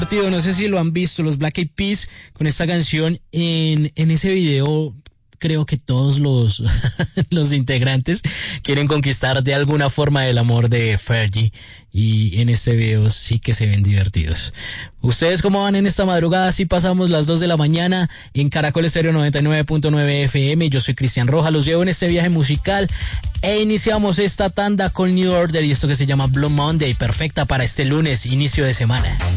No sé si lo han visto, los Black Eyed Peas con esta canción en ese video. Creo que todos los los integrantes quieren conquistar de alguna forma el amor de Fergie, y en este video sí que se ven divertidos. ¿Ustedes cómo van en esta madrugada? Así pasamos las 2 de la mañana en Caracol Estéreo 99.9 FM. Yo soy Cristian Rojas, los llevo en este viaje musical e iniciamos esta tanda con New Order y esto que se llama Blue Monday, perfecta para este lunes, inicio de semana.